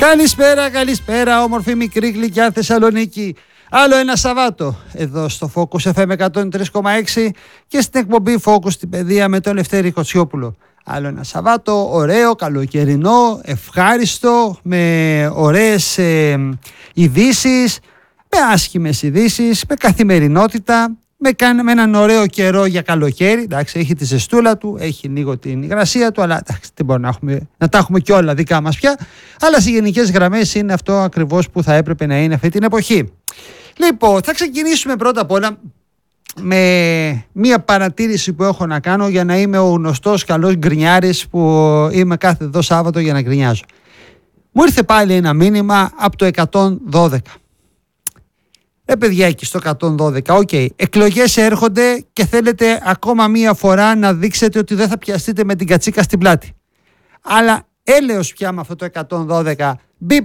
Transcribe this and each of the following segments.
Καλησπέρα, όμορφη μικρή γλυκιά Θεσσαλονίκη. Άλλο ένα Σαββάτο εδώ στο Focus FM 103,6 και στην εκπομπή Focus στην παιδεία με τον Λευτέρη Κοτσιόπουλο. Άλλο ένα Σαββάτο, ωραίο, καλοκαιρινό, ευχάριστο, με ωραίες ειδήσεις, με άσχημες ειδήσεις, με καθημερινότητα, με έναν ωραίο καιρό για καλοκαίρι. Εντάξει, έχει τη ζεστούλα του, έχει λίγο την υγρασία του, αλλά εντάξει, δεν μπορούμε να τα έχουμε κι όλα δικά μας πια. Αλλά σε γενικές γραμμές είναι αυτό ακριβώς που θα έπρεπε να είναι αυτή την εποχή. Λοιπόν, θα ξεκινήσουμε πρώτα απ' όλα με μία παρατήρηση που έχω να κάνω για να είμαι ο γνωστός καλός γκρινιάρης που είμαι κάθε εδώ Σάββατο για να γκρινιάζω. Μου ήρθε πάλι ένα μήνυμα από το 112. Παιδιά, εκεί στο 112, εκλογές έρχονται και θέλετε ακόμα μία φορά να δείξετε ότι δεν θα πιαστείτε με την κατσίκα στην πλάτη. Αλλά έλεος πια με αυτό το 112,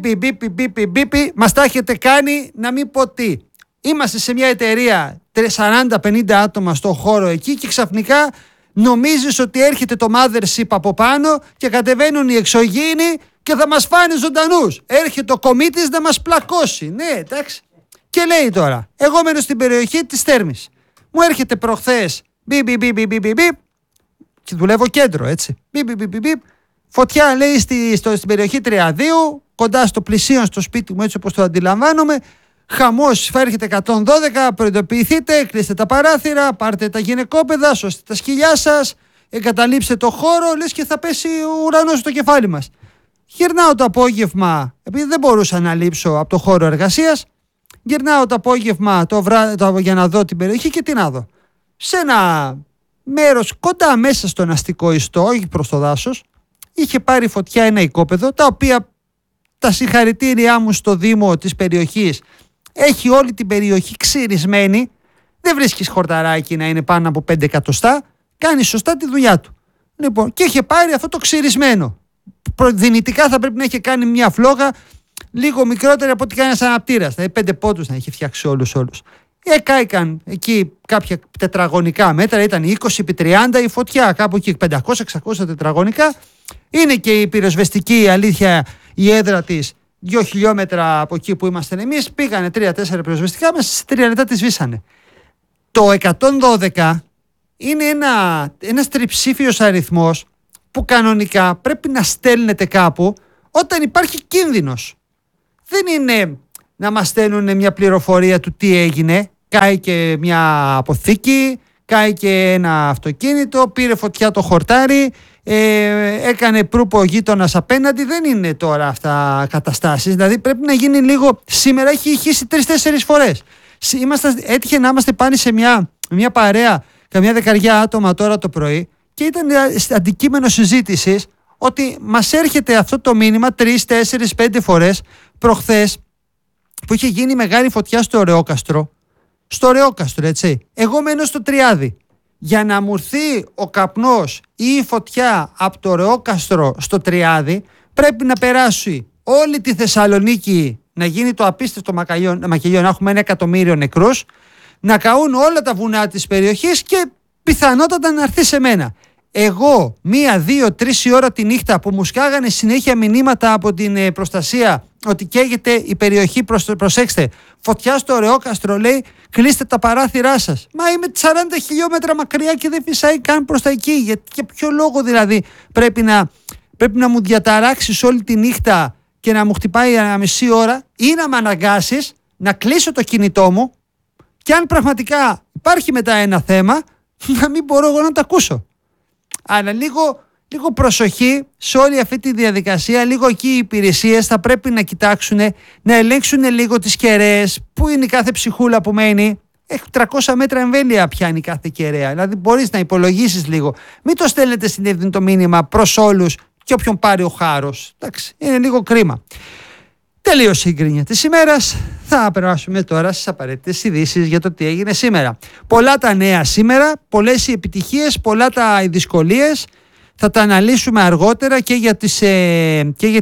μπίπι, μας τα έχετε κάνει να μην πω τι. Είμαστε σε μια εταιρεία 40-50 άτομα στο χώρο εκεί και ξαφνικά νομίζεις ότι έρχεται το mothership από πάνω και κατεβαίνουν οι εξωγήινοι και θα μας φάνε ζωντανούς. Έρχεται ο κομίτης να μας πλακώσει. Ναι, εντάξει. Και λέει τώρα, εγώ μένω στην περιοχή της Θέρμης. Μου έρχεται προχθές μπιπ και δουλεύω κέντρο, έτσι. Μπιπ. Φωτιά λέει στην περιοχή Τριαδίου, κοντά στο πλησίον στο σπίτι μου, έτσι όπως το αντιλαμβάνομαι. Χαμός, θα έρχεται 112, προειδοποιηθείτε, κλείστε τα παράθυρα, πάρτε τα γυναικόπαιδα, σώστε τα σκυλιά σας, εγκαταλείψτε το χώρο, λες και θα πέσει ο ουρανός στο κεφάλι μας. Γυρνάω το απόγευμα, επειδή δεν μπορούσα να λείψω από το χώρο εργασίας, γυρνάω το απόγευμα για να δω την περιοχή και τι να δω. Σε ένα μέρος κοντά μέσα στον αστικό ιστό, όχι προς το δάσος, είχε πάρει φωτιά ένα οικόπεδο, τα οποία τα συγχαρητήριά μου στο Δήμο της περιοχής, έχει όλη την περιοχή ξυρισμένη, δεν βρίσκεις χορταράκι να είναι πάνω από 5 εκατοστά, κάνει σωστά τη δουλειά του. Λοιπόν, και είχε πάρει αυτό το ξυρισμένο. Δυνητικά θα πρέπει να είχε κάνει μια φλόγα λίγο μικρότερη από ό,τι κάνει ένας αναπτήρας, δηλαδή 5 πόντους να είχε φτιάξει όλους. Κάηκαν εκεί κάποια τετραγωνικά μέτρα, ήταν 20x30 η φωτιά, κάπου εκεί 500-600 τετραγωνικά. Είναι και η πυροσβεστική αλήθεια η έδρα της 2 χιλιόμετρα από εκεί που ήμασταν εμείς. Πήγανε 3-4 πυροσβεστικά, μέσα σε 3 λεπτά τις σβήσανε. Το 112 είναι ένας τριψήφιος αριθμός που κανονικά πρέπει να στέλνετε κάπου όταν υπάρχει κίνδυνος. Δεν είναι να μας στέλνουν μια πληροφορία του τι έγινε. Κάει και μια αποθήκη, κάει και ένα αυτοκίνητο, πήρε φωτιά το χορτάρι, έκανε προύπο γείτονας απέναντι. Δεν είναι τώρα αυτά καταστάσεις. Δηλαδή πρέπει να γίνει λίγο. Σήμερα έχει ηχήσει 3-4 φορές. Έτυχε να είμαστε πάλι σε μια παρέα, καμιά δεκαριά άτομα τώρα το πρωί, και ήταν αντικείμενο συζήτησης ότι μας έρχεται αυτό το μήνυμα 3-4-5 φορές προχθές που είχε γίνει μεγάλη φωτιά στο Ρεόκαστρο. Στο Ρεόκαστρο, έτσι. Εγώ μένω στο Τριάδι. Για να μου έρθει ο καπνός ή η φωτιά από το Ρεόκαστρο στο Τριάδι, πρέπει να περάσει όλη τη Θεσσαλονίκη, να γίνει το απίστευτο μακελιό, να έχουμε 1 εκατομμύριο νεκρούς, να καούν όλα τα βουνά της περιοχής και πιθανότατα να έρθει σε μένα. Εγώ 1, 2, 3 η ώρα τη νύχτα που μου σκάγανε συνέχεια μηνύματα από την προστασία ότι καίγεται η περιοχή, προσέξτε, φωτιά στο Ρεόκαστρο, λέει, κλείστε τα παράθυρά σας. Μα είμαι 40 χιλιόμετρα μακριά και δεν φυσάει καν προς τα εκεί. Για ποιο λόγο δηλαδή πρέπει να μου διαταράξεις όλη τη νύχτα και να μου χτυπάει 1,5 ώρα, ή να με αναγκάσεις να κλείσω το κινητό μου και αν πραγματικά υπάρχει μετά ένα θέμα, να μην μπορώ εγώ να το ακούσω. Αλλά λίγο προσοχή σε όλη αυτή τη διαδικασία, λίγο εκεί οι υπηρεσίες θα πρέπει να κοιτάξουν, να ελέγξουν λίγο τις κεραίες, πού είναι η κάθε ψυχούλα που μένει. Έχει 300 μέτρα εμβέλεια πιάνει κάθε κεραία, δηλαδή μπορείς να υπολογίσεις λίγο. Μην το στέλνετε στην το μήνυμα προς όλους και όποιον πάρει ο χάρος. Εντάξει, είναι λίγο κρίμα. Τελείωσε η γκρίνια της ημέρας. Θα περάσουμε τώρα στις απαραίτητες ειδήσεις για το τι έγινε σήμερα. Πολλά τα νέα σήμερα, πολλές οι επιτυχίες, πολλά οι δυσκολίες. Θα τα αναλύσουμε αργότερα και για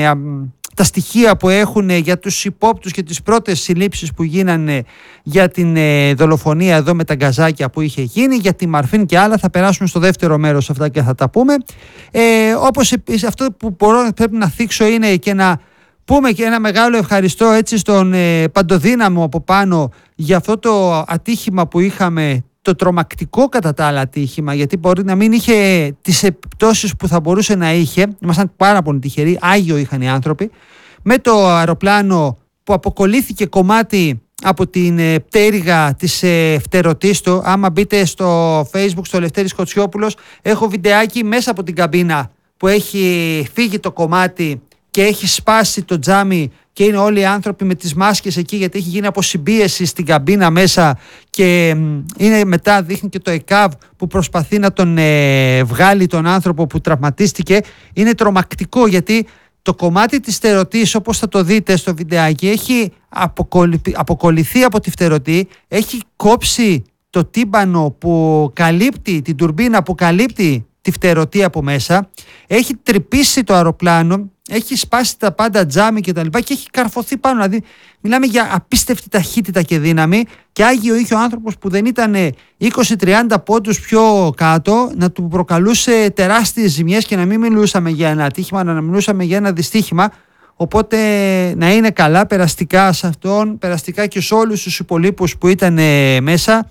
τα στοιχεία που έχουν για τους υπόπτους και τις πρώτες συλλήψεις που γίνανε για την δολοφονία εδώ με τα γκαζάκια που είχε γίνει, για τη Μαρφίν και άλλα. Θα περάσουμε στο δεύτερο μέρος αυτά και θα τα πούμε. Όπως επίσης αυτό που πρέπει να θίξω είναι και να πούμε και ένα μεγάλο ευχαριστώ έτσι στον Παντοδύναμο από πάνω για αυτό το ατύχημα που είχαμε, το τρομακτικό κατά τα άλλα ατύχημα, γιατί μπορεί να μην είχε τις επιπτώσεις που θα μπορούσε να είχε. Ήμασταν πάρα πολύ τυχεροί, άγιο είχαν οι άνθρωποι, με το αεροπλάνο που αποκολλήθηκε κομμάτι από την πτέρυγα της φτερωτής του. Άμα μπείτε στο Facebook, στο Λευτέρης Κοτσιόπουλος, έχω βιντεάκι μέσα από την καμπίνα που έχει φύγει το κομμάτι και έχει σπάσει το τζάμι και είναι όλοι οι άνθρωποι με τις μάσκες εκεί, γιατί έχει γίνει αποσυμπίεση στην καμπίνα μέσα και είναι μετά, δείχνει και το ΕΚΑΒ που προσπαθεί να τον βγάλει τον άνθρωπο που τραυματίστηκε. Είναι τρομακτικό, γιατί το κομμάτι της φτερωτής, όπως θα το δείτε στο βιντεάκι, έχει αποκολληθεί από τη φτερωτή, έχει κόψει το τύμπανο που καλύπτει, την τουρμπίνα που καλύπτει τη φτερωτή από μέσα, έχει τρυπήσει το αεροπλάνο, έχει σπάσει τα πάντα τζάμι και τα λοιπά και έχει καρφωθεί πάνω. Δηλαδή μιλάμε για απίστευτη ταχύτητα και δύναμη, και άγιο είχε ο άνθρωπος που δεν ήταν 20-30 πόντους πιο κάτω να του προκαλούσε τεράστιες ζημιές, και να μην μιλούσαμε για ένα ατύχημα, να μιλούσαμε για ένα δυστύχημα. Οπότε να είναι καλά περαστικά σε αυτόν, περαστικά και σε όλους τους υπολείπους που ήταν μέσα.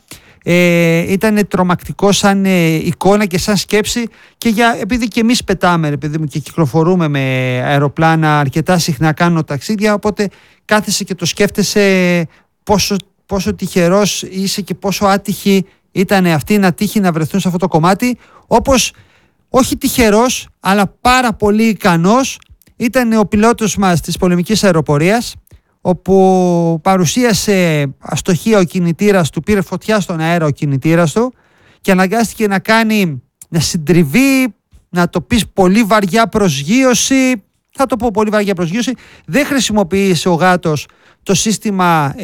Ήταν τρομακτικό σαν εικόνα και σαν σκέψη, και επειδή και εμείς πετάμε επειδή μου, και κυκλοφορούμε με αεροπλάνα αρκετά συχνά, κάνω ταξίδια, οπότε κάθεσαι και το σκέφτεσαι πόσο τυχερός είσαι και πόσο άτυχοι ήταν αυτοί να τύχει να βρεθούν σε αυτό το κομμάτι. Όπως όχι τυχερός αλλά πάρα πολύ ικανός ήταν ο πιλότος μας της πολεμικής αεροπορίας, όπου παρουσίασε αστοχία ο κινητήρας του, πήρε φωτιά στον αέρα ο κινητήρας του και αναγκάστηκε να συντριβεί, να το πεις πολύ βαριά προσγείωση. Θα το πω πολύ βαριά προσγείωση. Δεν χρησιμοποίησε ο γάτος το σύστημα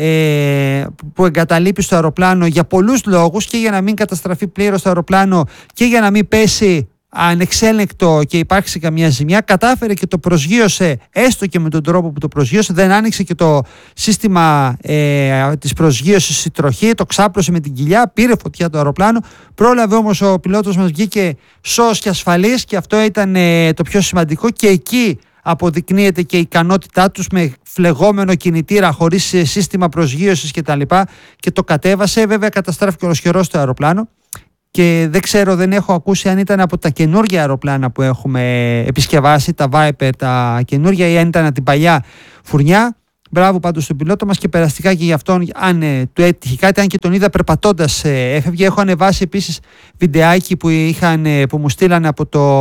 που εγκαταλείπει στο αεροπλάνο για πολλούς λόγους, και για να μην καταστραφεί πλήρως το αεροπλάνο και για να μην πέσει ανεξέλεγκτο και υπάρξει καμία ζημιά. Κατάφερε και το προσγείωσε, έστω και με τον τρόπο που το προσγείωσε. Δεν άνοιξε και το σύστημα της προσγείωσης στη τροχή, το ξάπλωσε με την κοιλιά, πήρε φωτιά το αεροπλάνο. Πρόλαβε όμως ο πιλότος μας, βγήκε σώος και ασφαλής, και αυτό ήταν το πιο σημαντικό, και εκεί αποδεικνύεται και η ικανότητά τους με φλεγόμενο κινητήρα χωρίς σύστημα προσγείωσης κτλ. Και το κατέβασε. Βέβαια καταστράφηκε ολοσχερός το αεροπλάνο, και δεν ξέρω, δεν έχω ακούσει αν ήταν από τα καινούργια αεροπλάνα που έχουμε επισκευάσει, τα Viper, τα καινούργια, ή αν ήταν από την παλιά φουρνιά. Μπράβο πάντως στον πιλότο μας, και περαστικά και για αυτόν, αν του έτυχε κάτι, αν και τον είδα περπατώντας έφευγε. Έχω ανεβάσει επίσης βιντεάκι που μου στείλανε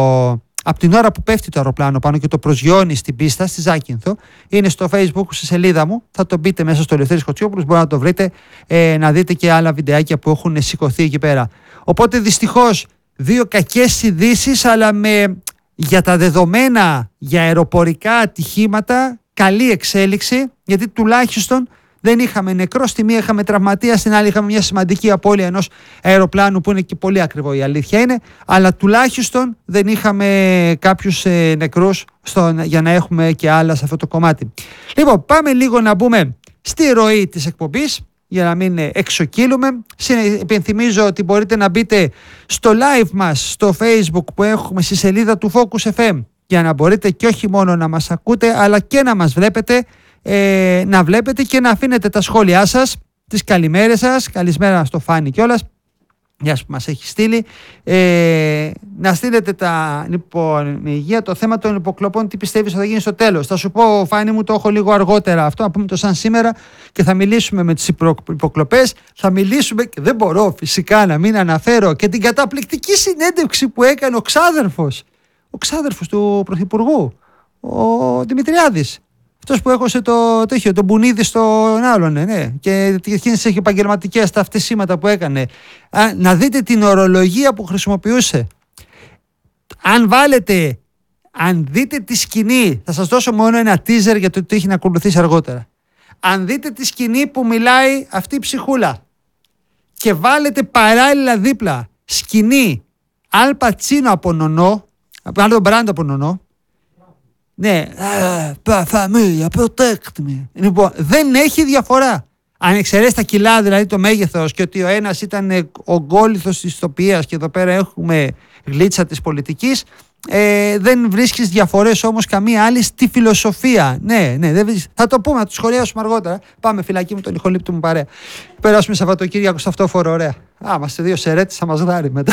από την ώρα που πέφτει το αεροπλάνο πάνω και το προσγειώνει στην πίστα, στη Ζάκυνθο. Είναι στο Facebook, στη σελίδα μου. Θα το μπείτε μέσα στο Λευτέρης Κοτσιόπουλος, μπορείτε να το βρείτε, να δείτε και άλλα βιντεάκια που έχουν σηκωθεί εκεί πέρα. Οπότε δυστυχώς δύο κακές ειδήσεις, αλλά για τα δεδομένα για αεροπορικά ατυχήματα καλή εξέλιξη, γιατί τουλάχιστον δεν είχαμε νεκρό, στη μία είχαμε τραυματία, στην άλλη είχαμε μια σημαντική απώλεια ενός αεροπλάνου, που είναι και πολύ ακριβό, η αλήθεια είναι, αλλά τουλάχιστον δεν είχαμε κάποιους νεκρούς για να έχουμε και άλλα σε αυτό το κομμάτι. Λοιπόν, πάμε λίγο να μπούμε στη ροή της εκπομπής, για να μην εξοκύλουμε. Υπενθυμίζω ότι μπορείτε να μπείτε στο live μας στο Facebook που έχουμε στη σελίδα του Focus FM, για να μπορείτε και όχι μόνο να μας ακούτε, αλλά και να μας βλέπετε, να βλέπετε και να αφήνετε τα σχόλιά σας, τις καλημέρες σας. Καλησπέρα στο Φάνη κιόλας, μιας που μας έχει στείλει, να στείλετε με υγεία το θέμα των υποκλοπών, τι πιστεύεις ότι θα γίνει στο τέλος. Θα σου πω, Φάνη μου, το έχω λίγο αργότερα αυτό, να πούμε το σαν σήμερα, και θα μιλήσουμε με τις υποκλοπές. Θα μιλήσουμε, και δεν μπορώ φυσικά να μην αναφέρω και την καταπληκτική συνέντευξη που έκανε ο ξάδερφος του Πρωθυπουργού, ο Δημητριάδης. Αυτός που έχωσε τον μπουνίδι στον άλλον, ναι. Και εκείνες τις επαγγελματικές, τα αυτεσίματα που έκανε. Να δείτε την ορολογία που χρησιμοποιούσε. Αν δείτε τη σκηνή, θα σας δώσω μόνο ένα teaser για το τι έχει να ακολουθήσει αργότερα. Αν δείτε τη σκηνή που μιλάει αυτή η ψυχούλα και βάλετε παράλληλα δίπλα σκηνή Αλ Πατσίνο από Νονό, από τον Μπράντο από Νονό, ναι, famiglia, protect me. Λοιπόν, δεν έχει διαφορά. Αν εξαιρέσει τα κιλά, δηλαδή το μέγεθος, και ότι ο ένας ήταν ο γκόλιθος της ηθοποιίας και εδώ πέρα έχουμε γλίτσα της πολιτικής, δεν βρίσκεις διαφορές όμως καμία άλλη στη φιλοσοφία. Ναι, θα το πούμε, θα το σχολιάσουμε αργότερα. Πάμε φυλακή με τον ηχολήπτη μου παρέα. Περάσουμε Σαββατοκύριακο στο αυτόφορο, ωραία. Είμαστε δύο σερέτες, θα μας δάρει μετά.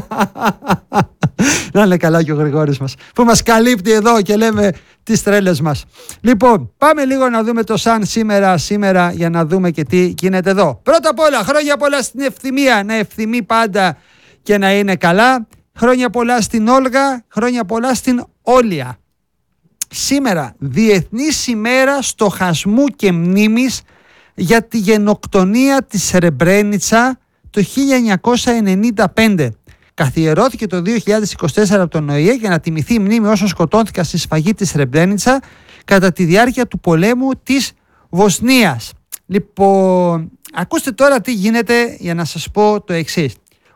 Να είναι καλά και ο Γρηγόρης μας, που μας καλύπτει εδώ και λέμε τις τρέλες μας. Λοιπόν, πάμε λίγο να δούμε το Sun σήμερα για να δούμε και τι γίνεται εδώ. Πρώτα απ' όλα, χρόνια πολλά στην Ευθυμία, να ευθυμεί πάντα και να είναι καλά. Χρόνια πολλά στην Όλγα, χρόνια πολλά στην Όλια. Σήμερα, Διεθνής ημέρα στοχασμού και μνήμης για τη γενοκτονία της Σρεμπρένιτσα το 1995. Καθιερώθηκε το 2024 από τον ΟΗΕ για να τιμηθεί η μνήμη όσων σκοτώθηκαν στη σφαγή της Σρεμπρένιτσα κατά τη διάρκεια του πολέμου της Βοσνίας. Λοιπόν, ακούστε τώρα τι γίνεται για να σας πω το εξής.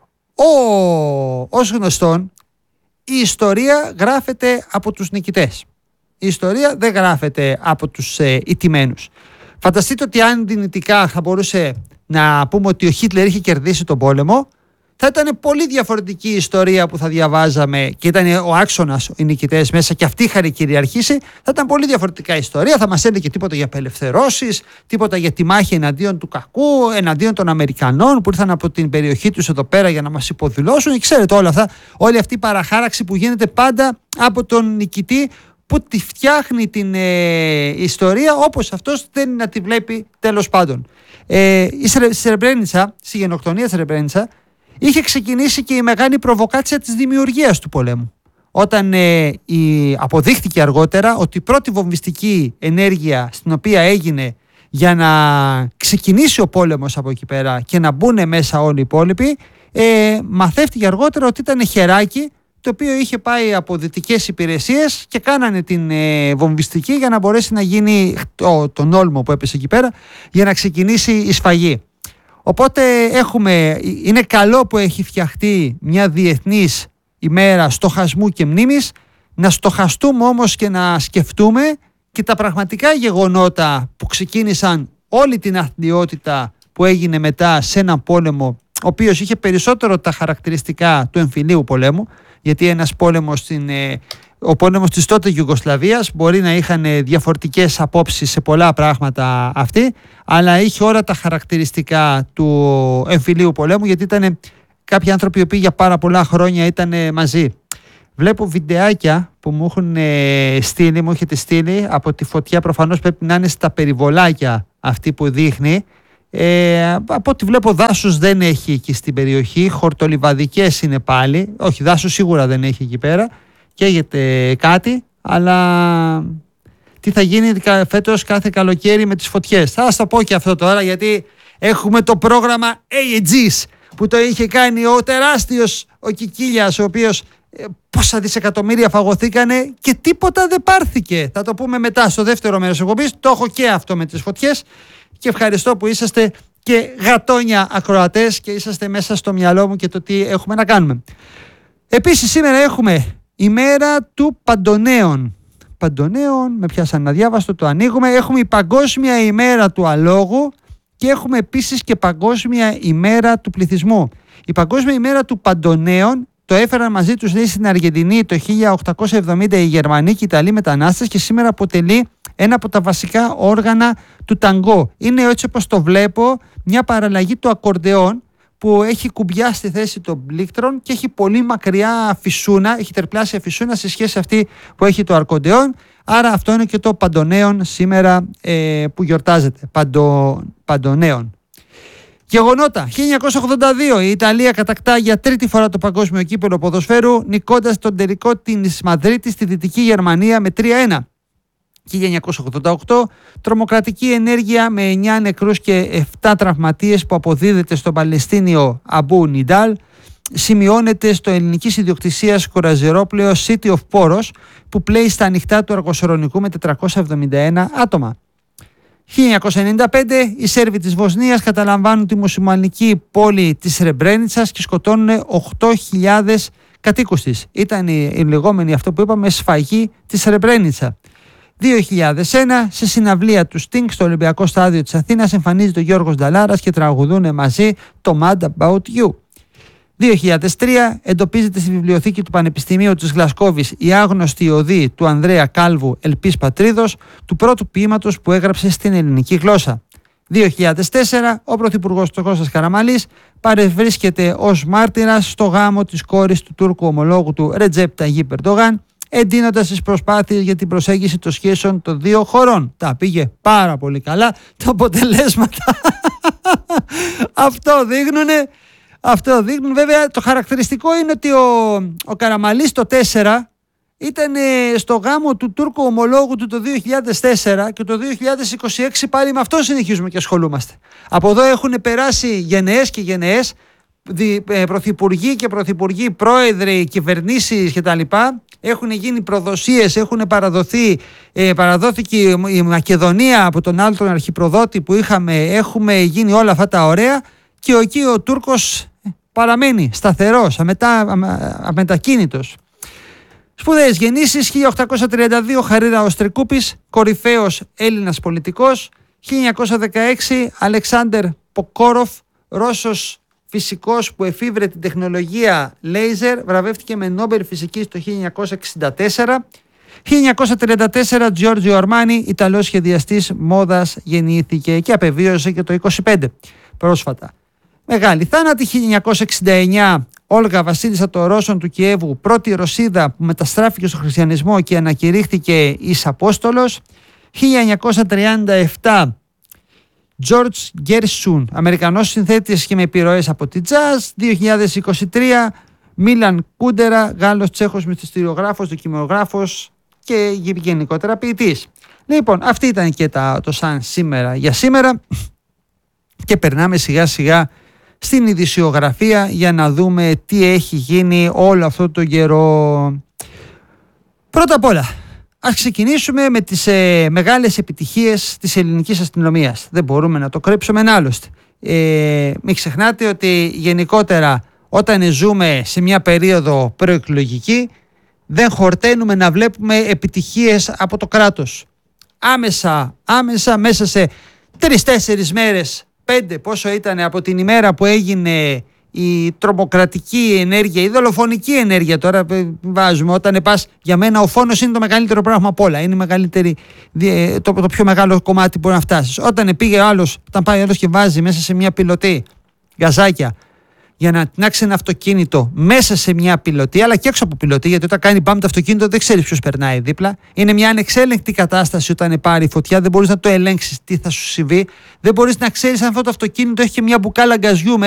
Ως γνωστόν, η ιστορία γράφεται από τους νικητές. Η ιστορία δεν γράφεται από τους ηττημένους. Φανταστείτε ότι αν δυνητικά θα μπορούσε να πούμε ότι ο Χίτλερ είχε κερδίσει τον πόλεμο, θα ήταν πολύ διαφορετική η ιστορία που θα διαβάζαμε και ήταν ο άξονας οι νικητές μέσα και αυτοί είχαν κυριαρχήσει. Θα ήταν πολύ διαφορετικά η ιστορία. Θα μας έλεγε τίποτα για απελευθερώσεις, τίποτα για τη μάχη εναντίον του κακού, εναντίον των Αμερικανών που ήρθαν από την περιοχή τους εδώ πέρα για να μας υποδηλώσουν. Ξέρετε όλα αυτά, όλη αυτή η παραχάραξη που γίνεται πάντα από τον νικητή που τη φτιάχνει την ιστορία όπως αυτός θέλει να τη βλέπει, τέλος πάντων. Η Σρεμπρένιτσα, στη γενοκτονία Σρεμπρένιτσα, είχε ξεκινήσει και η μεγάλη προβοκάτσια της δημιουργίας του πολέμου. Όταν αποδείχτηκε αργότερα ότι η πρώτη βομβιστική ενέργεια στην οποία έγινε για να ξεκινήσει ο πόλεμος από εκεί πέρα και να μπουν μέσα όλοι οι υπόλοιποι, μαθεύτηκε αργότερα ότι ήταν χεράκι το οποίο είχε πάει από δυτικές υπηρεσίες και κάνανε την βομβιστική για να μπορέσει να γίνει τον όλμο που έπεσε εκεί πέρα για να ξεκινήσει η σφαγή. Οπότε είναι καλό που έχει φτιαχτεί μια διεθνής ημέρα στοχασμού και μνήμης, να στοχαστούμε όμως και να σκεφτούμε και τα πραγματικά γεγονότα που ξεκίνησαν όλη την αθλιότητα που έγινε μετά σε έναν πόλεμο ο οποίος είχε περισσότερο τα χαρακτηριστικά του εμφυλίου πολέμου, γιατί ένας πόλεμος ο πόλεμος της τότε Ιουγκοσλαβίας μπορεί να είχαν διαφορετικές απόψεις σε πολλά πράγματα αυτοί, αλλά είχε όλα τα χαρακτηριστικά του εμφυλίου πολέμου, γιατί ήταν κάποιοι άνθρωποι οι οποίοι για πάρα πολλά χρόνια ήταν μαζί. Βλέπω βιντεάκια που μου έχετε στείλει από τη φωτιά, προφανώς πρέπει να είναι στα περιβολάκια αυτή που δείχνει. Από ό,τι βλέπω δάσους δεν έχει εκεί στην περιοχή, χορτολιβαδικές είναι πάλι, όχι δάσους σίγουρα δεν έχει εκεί πέρα. Καίγεται κάτι, αλλά τι θα γίνει φέτος κάθε καλοκαίρι με τις φωτιές. Θα σας το πω και αυτό τώρα, γιατί έχουμε το πρόγραμμα AEGs που το είχε κάνει ο τεράστιος ο Κικίλιας, ο οποίος πόσα δισεκατομμύρια φαγωθήκανε και τίποτα δεν πάρθηκε. Θα το πούμε μετά στο δεύτερο μέρος εκπομπής. Το έχω και αυτό με τις φωτιές και ευχαριστώ που είσαστε και γατόνια ακροατές και είσαστε μέσα στο μυαλό μου και το τι έχουμε να κάνουμε. Επίσης σήμερα έχουμε ημέρα του Παντονέων. Παντονέων, με πιάσαν αδιάβαστο, το ανοίγουμε. Έχουμε η Παγκόσμια ημέρα του αλόγου και έχουμε επίσης και Παγκόσμια ημέρα του πληθυσμού. Η Παγκόσμια ημέρα του Παντονέων το έφεραν μαζί τους στην Αργεντινή το 1870 οι Γερμανοί και οι Ιταλοί μετανάστες και σήμερα αποτελεί ένα από τα βασικά όργανα του ταγκό. Είναι, έτσι όπως το βλέπω, μια παραλλαγή του ακορντεόν που έχει κουμπιά στη θέση των πλήκτρων και έχει πολύ μακριά φυσούνα, έχει τερπλάσια φυσούνα σε σχέση αυτή που έχει το ακορντεόν. Άρα αυτό είναι και το Παντονέων σήμερα που γιορτάζεται. Παντονέων. Γεγονότα. 1982 η Ιταλία κατακτά για τρίτη φορά το παγκόσμιο κύπελλο ποδοσφαίρου, νικώντας τον τελικό της Μαδρίτης στη Δυτική Γερμανία με 3-1. 1988 τρομοκρατική ενέργεια με 9 νεκρούς και 7 τραυματίες που αποδίδεται στον Παλαιστίνιο Αμπού Νιντάλ σημειώνεται στο ελληνικής ιδιοκτησίας κοραζιερόπλαιο City of Poros που πλέει στα ανοιχτά του Αργοσορονικού με 471 άτομα. 1995 οι Σέρβοι της Βοσνίας καταλαμβάνουν τη μουσουλμανική πόλη της Σρεμπρένιτσας και σκοτώνουν 8.000 κατοίκους της. Ήταν η λεγόμενη, αυτό που είπαμε, σφαγή της Σρεμπρένιτσα. 2001 σε συναυλία του Sting στο Ολυμπιακό Στάδιο της Αθήνας εμφανίζεται ο Γιώργος Νταλάρας και τραγουδούν μαζί το Mad About You. 2003 εντοπίζεται στη βιβλιοθήκη του Πανεπιστημίου της Γλασκόβης η άγνωστη οδή του Ανδρέα Κάλβου Ελπής Πατρίδος, του πρώτου ποίηματος που έγραψε στην ελληνική γλώσσα. 2004 ο Πρωθυπουργός Κώστας Καραμανλής παρευρίσκεται ως μάρτυρας στο γάμο της κόρης του Τούρκου ομολόγου του Ρετζέπ Ταγίπ Ερντογάν, εντείνοντας τις προσπάθειες για την προσέγγιση των σχέσεων των δύο χωρών. Τα πήγε πάρα πολύ καλά, τα αποτελέσματα αυτό δείχνουν. Βέβαια το χαρακτηριστικό είναι ότι ο Καραμανλής το 4 ήταν στο γάμο του Τούρκου ομολόγου του το 2004 και το 2026 πάλι με αυτό συνεχίζουμε και ασχολούμαστε. Από εδώ έχουν περάσει γενναίες και γενναίες, πρωθυπουργοί και πρωθυπουργοί, πρόεδροι, κυβερνήσεις κτλ. Έχουν γίνει προδοσίες, παραδόθηκε η Μακεδονία από τον άλλο τον αρχιπροδότη που έχουμε γίνει όλα αυτά τα ωραία και εκεί ο Τούρκος παραμένει σταθερός, αμετακίνητος. Σπουδαίες γεννήσεις: 1832 Χαρίρα Οστρικούπης, κορυφαίος Έλληνας πολιτικός. 1916 Αλεξάνδερ Ποκόροφ, Ρώσος φυσικός που εφήβρε την τεχνολογία λέιζερ, βραβεύτηκε με Νόμπελ Φυσικής το 1964. 1934 Τζόρτζιο Αρμάνι, Ιταλός σχεδιαστής μόδας, γεννήθηκε και απεβίωσε και το 25 πρόσφατα. Μεγάλη θάνατη: 1969 Όλγα Βασίλισσα των Ρώσων του Κιέβου, πρώτη Ρωσίδα που μεταστράφηκε στο χριστιανισμό και ανακηρύχθηκε εις Απόστολος. 1937 George Gershwin, Αμερικανός συνθέτης και με επιρροές από τη jazz. 2023 Μίλαν Κούντερα, Γάλλος Τσέχος μυθιστηριογράφος, δοκιμιογράφος και γενικότερα ποιητής. Λοιπόν, αυτή ήταν και το σαν σήμερα για σήμερα και περνάμε σιγά σιγά στην ειδησιογραφία για να δούμε τι έχει γίνει όλο αυτό το καιρό. Πρώτα απ' όλα, ας ξεκινήσουμε με τις μεγάλες επιτυχίες της ελληνικής αστυνομίας. Δεν μπορούμε να το κρύψουμε άλλωστε. Μην ξεχνάτε ότι γενικότερα όταν ζούμε σε μια περίοδο προεκλογική δεν χορταίνουμε να βλέπουμε επιτυχίες από το κράτος. Άμεσα μέσα σε 3-4 μέρες, 5 πόσο ήταν από την ημέρα που έγινε η τρομοκρατική ενέργεια, η δολοφονική ενέργεια, τώρα βάζουμε, όταν πας, για μένα ο φόνος είναι το μεγαλύτερο πράγμα απ' όλα, είναι το πιο μεγάλο κομμάτι που μπορεί να φτάσεις. Όταν πάει ο άλλος και βάζει μέσα σε μια πιλωτή γαζάκια για να τεινάξει ένα αυτοκίνητο μέσα σε μια πιλωτή, αλλά και έξω από πιλωτή, γιατί όταν κάνει μπαμ το αυτοκίνητο δεν ξέρεις ποιος περνάει δίπλα. Είναι μια ανεξέλεγκτη κατάσταση όταν πάρει φωτιά, δεν μπορείς να το ελέγξεις τι θα σου συμβεί, δεν μπορείς να ξέρεις αν αυτό το αυτοκίνητο έχει και μια μπουκάλα γκαζιού